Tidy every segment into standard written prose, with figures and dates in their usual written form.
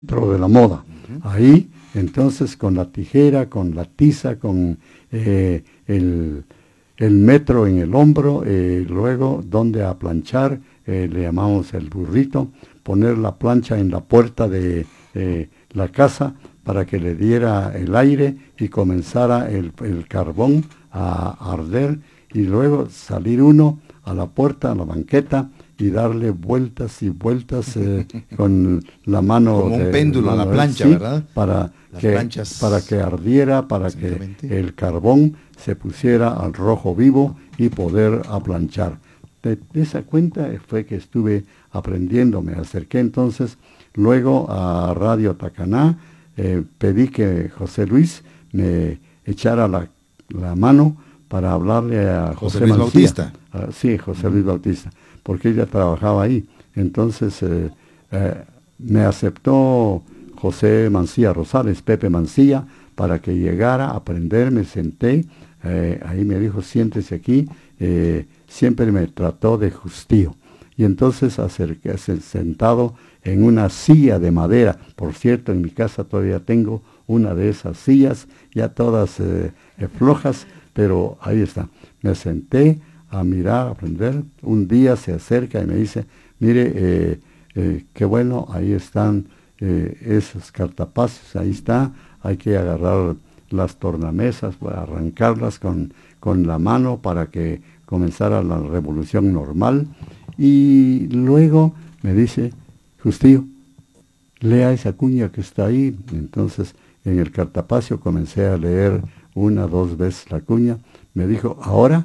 dentro de la moda. Ahí, entonces, con la tijera, con la tiza, con el metro en el hombro, luego donde a planchar, le llamamos el burrito, poner la plancha en la puerta de la casa para que le diera el aire y comenzara el carbón a arder, y luego salir uno a la puerta, a la banqueta, y darle vueltas y vueltas con la mano. Como un péndulo en la plancha, sí, ¿verdad? para que ardiera, para que el carbón se pusiera al rojo vivo y poder aplanchar. De esa cuenta fue que estuve aprendiendo. Me acerqué entonces luego a Radio Tacaná, pedí que José Luis me echara la mano para hablarle a José Luis Bautista. Sí, José Luis Bautista, porque ella trabajaba ahí. Entonces me aceptó José Mancilla Rosales, Pepe Mancilla, para que llegara a aprender. Me senté, ahí me dijo, siéntese aquí. Siempre me trató de justío. Y entonces sentado en una silla de madera. Por cierto, en mi casa todavía tengo una de esas sillas, ya todas flojas, pero ahí está. Me senté a mirar, a aprender. Un día se acerca y me dice, mire, qué bueno, ahí están esos cartapacios, ahí está, hay que agarrar las tornamesas, arrancarlas con la mano para que comenzara la revolución normal. Y luego me dice, Justío, lea esa cuña que está ahí. Entonces en el cartapacio comencé a leer 1 o 2 veces la cuña. Me dijo, ahora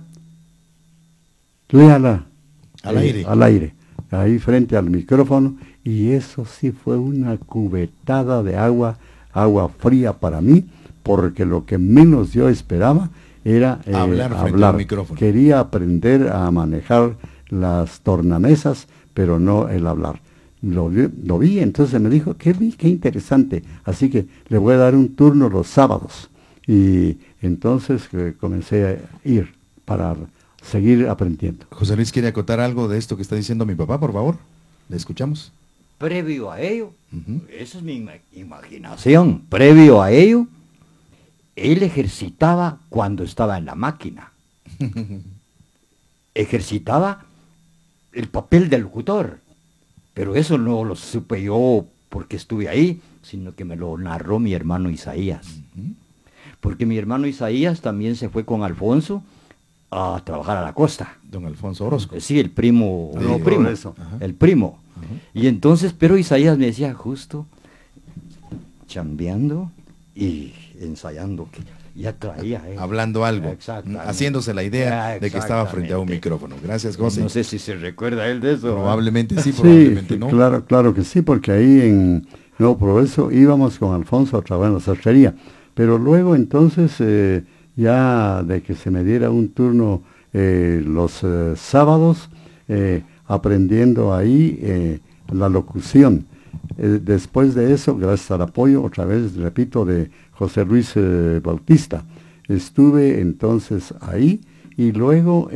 léala al aire, ahí frente al micrófono, y eso sí fue una cubetada de agua fría para mí, porque lo que menos yo esperaba era hablar. Quería aprender a manejar las tornamesas, pero no el hablar. Lo vi, entonces me dijo, qué interesante, así que le voy a dar un turno los sábados. Y entonces comencé a ir para seguir aprendiendo. José Luis, ¿quiere acotar algo de esto que está diciendo mi papá, por favor? ¿Le escuchamos? Previo a ello, esa es mi imaginación, previo a ello, él ejercitaba cuando estaba en la máquina. Ejercitaba el papel del locutor, pero eso no lo supe yo porque estuve ahí, sino que me lo narró mi hermano Isaías. Porque mi hermano Isaías también se fue con Alfonso a trabajar a la costa. Don Alfonso Orozco. Sí, el primo, el primo. Y entonces, pero Isaías me decía, justo, chambeando y ensayando, que ya traía. Hablando algo, haciéndose la idea de que estaba frente a un micrófono. Gracias, José. No sé si se recuerda él de eso. Probablemente sí, probablemente no. Claro que sí, porque ahí en Nuevo Progreso íbamos con Alfonso a trabajar en la sastrería. Pero luego entonces, ya de que se me diera un turno los sábados, aprendiendo ahí la locución. Después de eso, gracias al apoyo, otra vez, repito, de José Luis Bautista, estuve entonces ahí, y luego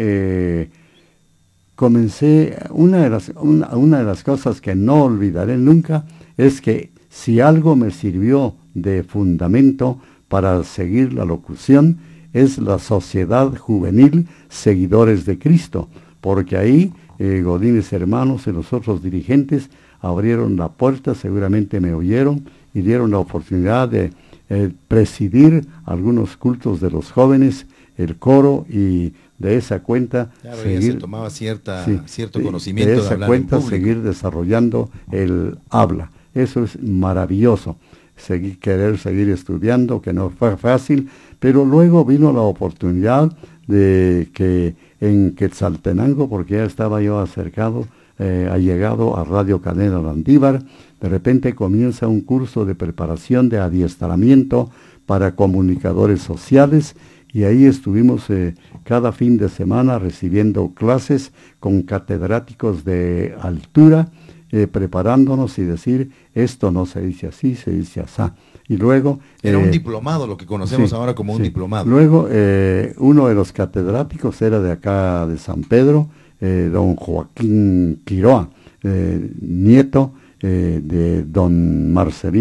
comencé, una de las cosas que no olvidaré nunca, es que si algo me sirvió de fundamento para seguir la locución, es la Sociedad Juvenil Seguidores de Cristo, porque ahí Godínez Hermanos y los otros dirigentes abrieron la puerta, seguramente me oyeron, y dieron la oportunidad de presidir algunos cultos de los jóvenes, el coro, y de esa cuenta se tomaba cierto conocimiento de esa cuenta seguir desarrollando el habla. Eso es maravilloso, querer seguir estudiando, que no fue fácil, pero luego vino la oportunidad de que en Quetzaltenango, porque ya estaba yo allegado a Radio Cadena Landívar, de repente comienza un curso de preparación de adiestramiento para comunicadores sociales, y ahí estuvimos cada fin de semana recibiendo clases con catedráticos de altura, preparándonos y decir, esto no se dice así, se dice así. Y luego... Era un diplomado, lo que conocemos ahora como un diplomado. Luego, uno de los catedráticos era de acá de San Pedro, don Joaquín Quiroa, nieto, de don Marcelino